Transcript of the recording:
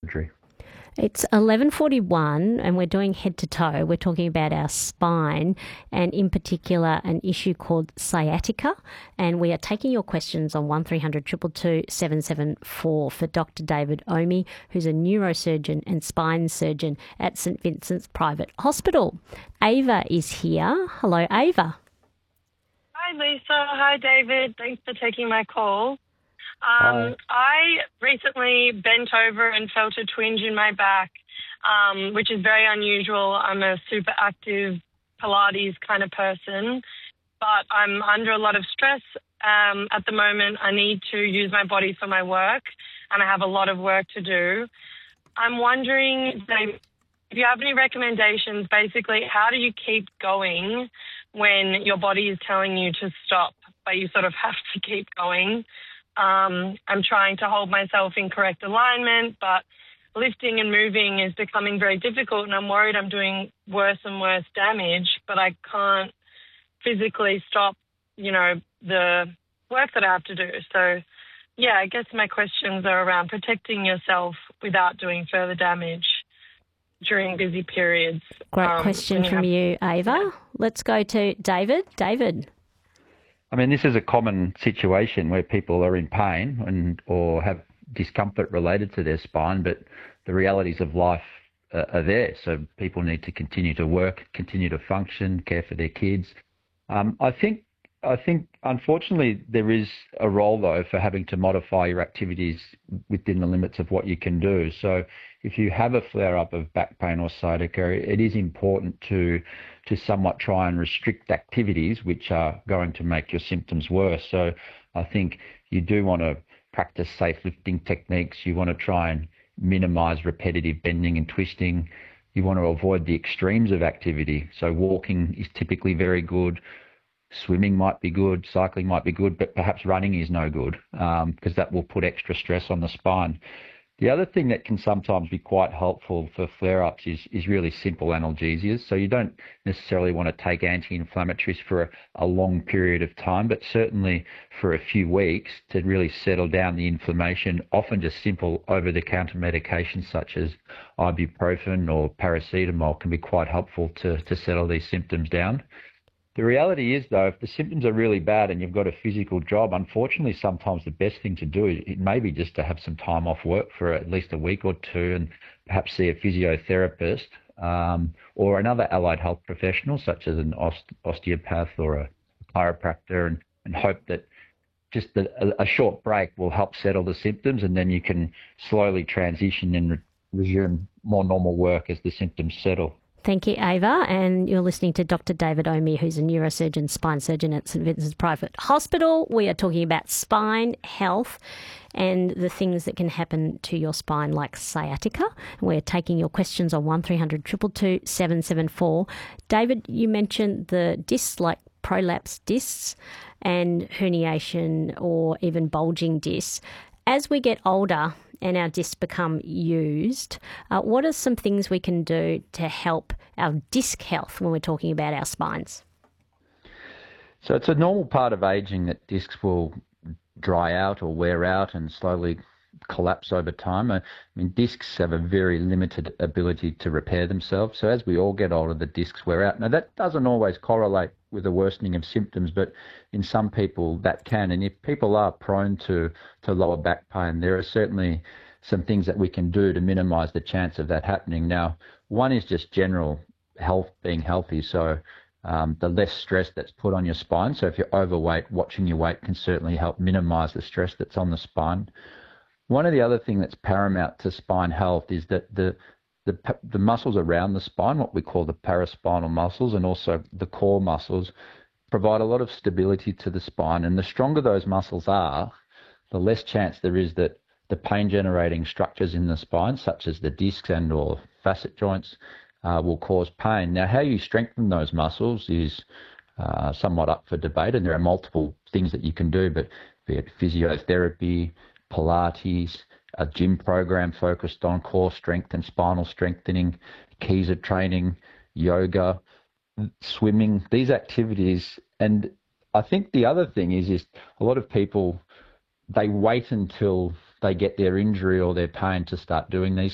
It's 11:41 and we're doing head to toe. We're talking about our spine and in particular an issue called sciatica. And we are taking your questions on 1300 222 774 for Dr. David Omi, who's a neurosurgeon and spine surgeon at St Vincent's Private Hospital. Ava is here. Hello, Ava. Hi, Lisa. Hi, David. Thanks for taking my call. I recently bent over and felt a twinge in my back, which is very unusual. I'm a super active Pilates kind of person, but I'm under a lot of stress at the moment. I need to use my body for my work, and I have a lot of work to do. I'm wondering, Dave, if you have any recommendations, basically, how do you keep going when your body is telling you to stop, but you sort of have to keep going? I'm trying to hold myself in correct alignment, but lifting and moving is becoming very difficult, and I'm worried I'm doing worse and worse damage, but I can't physically stop, the work that I have to do. So, yeah, I guess my questions are around protecting yourself without doing further damage during busy periods. Great question from you, Ava. Yeah. Let's go to David. David. I mean, this is a common situation where people are in pain or have discomfort related to their spine, but the realities of life are there. So people need to continue to work, continue to function, care for their kids. I think, unfortunately, there is a role, though, for having to modify your activities within the limits of what you can do. So if you have a flare-up of back pain or sciatica, it is important to somewhat try and restrict activities which are going to make your symptoms worse. So I think you do want to practice safe lifting techniques. You want to try and minimize repetitive bending and twisting. You want to avoid the extremes of activity. So walking is typically very good. Swimming might be good, cycling might be good, but perhaps running is no good because that will put extra stress on the spine. The other thing that can sometimes be quite helpful for flare-ups is really simple analgesias. So you don't necessarily want to take anti-inflammatories for a long period of time, but certainly for a few weeks to really settle down the inflammation. Often just simple over-the-counter medications such as ibuprofen or paracetamol can be quite helpful to settle these symptoms down. The reality is, though, if the symptoms are really bad and you've got a physical job, unfortunately, sometimes the best thing to do is it may be just to have some time off work for at least a week or two and perhaps see a physiotherapist or another allied health professional, such as an osteopath or a chiropractor, and hope that just a short break will help settle the symptoms, and then you can slowly transition and resume more normal work as the symptoms settle. Thank you, Ava. And you're listening to Dr. David Omi, who's a neurosurgeon, spine surgeon at St Vincent's Private Hospital. We are talking about spine health and the things that can happen to your spine, like sciatica. We're taking your questions on 1300 222 774. David, you mentioned the discs, like prolapse discs and herniation or even bulging discs. As we get older and our discs become used, what are some things we can do to help our disc health when we're talking about our spines? So it's a normal part of aging that discs will dry out or wear out and slowly collapse over time. I mean, discs have a very limited ability to repair themselves. So as we all get older, the discs wear out. Now, that doesn't always correlate with a worsening of symptoms, but in some people that can. And if people are prone to lower back pain, there are certainly some things that we can do to minimize the chance of that happening. Now, one is just general health, being healthy. So the less stress that's put on your spine. So if you're overweight, watching your weight can certainly help minimize the stress that's on the spine. One of the other things that's paramount to spine health is that the muscles around the spine, what we call the paraspinal muscles, and also the core muscles, provide a lot of stability to the spine. And the stronger those muscles are, the less chance there is that the pain-generating structures in the spine, such as the discs and or facet joints, will cause pain. Now, how you strengthen those muscles is somewhat up for debate, and there are multiple things that you can do, but be it physiotherapy, Pilates, a gym program focused on core strength and spinal strengthening, Kaiser training, yoga, swimming, these activities. And I think the other thing is a lot of people, they wait until they get their injury or their pain to start doing these